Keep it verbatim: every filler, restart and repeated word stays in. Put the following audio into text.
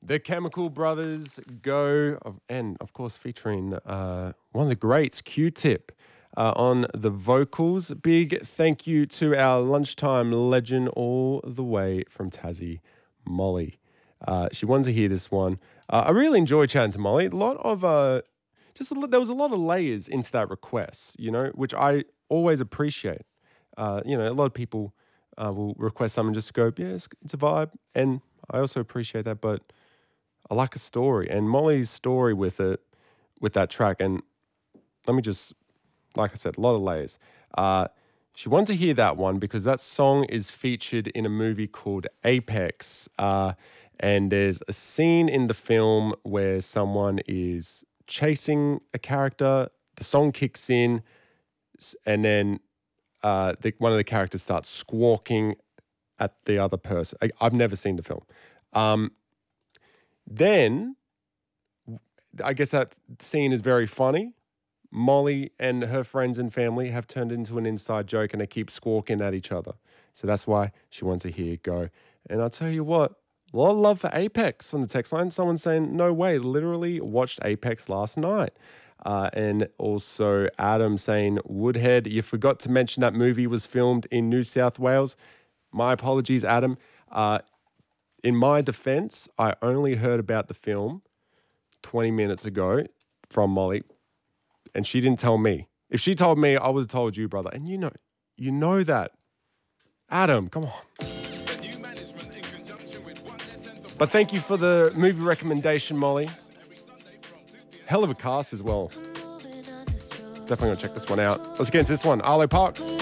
The Chemical Brothers Go, and of course featuring uh, one of the greats, Q-Tip, uh, on the vocals. Big thank you to our lunchtime legend all the way from Tassie, Molly. Uh, she wanted to hear this one. Uh, I really enjoy chatting to Molly. A lot of, uh, just a, there was a lot of layers into that request, you know, which I always appreciate. Uh, you know, a lot of people uh, will request something just to go, yeah, it's, it's a vibe, and I also appreciate that, but I like a story, and Molly's story with it, with that track, and let me just, like I said, a lot of layers. Uh, she wanted to hear that one because that song is featured in a movie called Apex, uh, and there's a scene in the film where someone is chasing a character, the song kicks in, and then uh, the, one of the characters starts squawking at the other person. I, I've never seen the film. Um, Then, I guess that scene is very funny. Molly and her friends and family have turned into an inside joke and they keep squawking at each other. So that's why she wants to hear it go. And I'll tell you what, a lot of love for Apex on the text line. Someone saying, no way, literally watched Apex last night. Uh, and also Adam saying, Woodhead, you forgot to mention that movie was filmed in New South Wales. My apologies, Adam. Uh, In my defense, I only heard about the film twenty minutes ago from Molly, and she didn't tell me. If she told me, I would have told you, brother. And you know, you know that. Adam, come on. But thank you for the movie recommendation, Molly. Hell of a cast as well. Definitely gonna check this one out. Let's get into this one. Arlo Parks.